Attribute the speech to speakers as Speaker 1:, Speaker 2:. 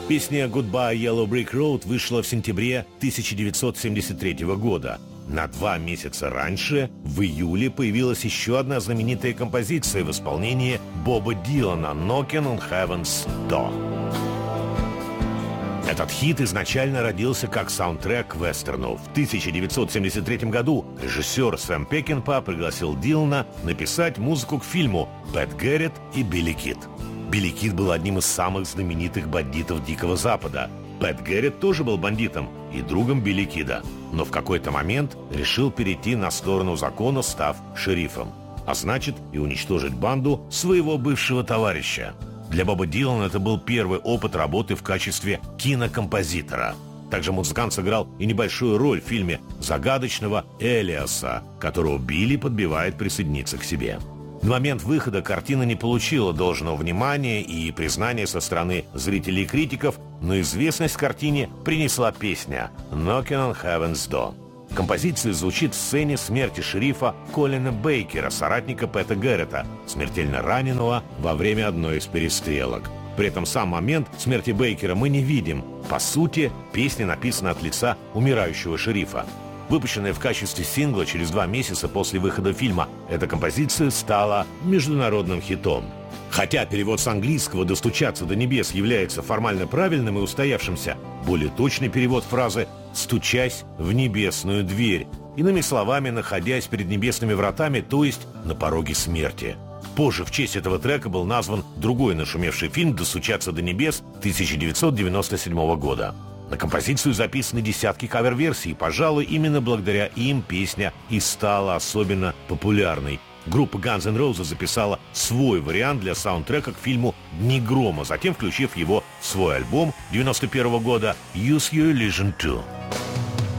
Speaker 1: Песня «Goodbye Yellow Brick Road» вышла в сентябре 1973 года. На 2 месяца раньше, в июле, появилась еще одна знаменитая композиция в исполнении Боба Дилана «Knocking on Heaven's Door». Этот хит изначально родился как саундтрек к вестерну. В 1973 году режиссер Сэм Пекинпа пригласил Дилана написать музыку к фильму «Бэд Гэррет и Билли Кид». Билли Кид был одним из самых знаменитых бандитов Дикого Запада. Бэд Гэррет тоже был бандитом и другом Билли Кида, но в какой-то момент решил перейти на сторону закона, став шерифом, а значит и уничтожить банду своего бывшего товарища. Для Боба Дилана это был первый опыт работы в качестве кинокомпозитора. Также музыкант сыграл и небольшую роль в фильме «Загадочного Элиаса», которого Билли подбивает присоединиться к себе. На момент выхода картина не получила должного внимания и признания со стороны зрителей и критиков, но известность картине принесла песня «Knocking on Heaven's Door». Композиция звучит в сцене смерти шерифа Колина Бейкера, соратника Пэта Гэррета, смертельно раненого во время одной из перестрелок. При этом сам момент смерти Бейкера мы не видим. По сути, песня написана от лица умирающего шерифа. Выпущенная в качестве сингла через 2 месяца после выхода фильма, эта композиция стала международным хитом. Хотя перевод с английского «достучаться до небес» является формально правильным и устоявшимся, более точный перевод фразы «стучась в небесную дверь», иными словами, находясь перед небесными вратами, то есть на пороге смерти. Позже в честь этого трека был назван другой нашумевший фильм «Достучаться до небес» 1997 года. На композицию записаны десятки кавер-версий, и, пожалуй, именно благодаря им песня и стала особенно популярной. Группа Guns N' Roses записала свой вариант для саундтрека к фильму «Дни грома», затем включив его в свой альбом 1991 года «Use Your Illusion 2».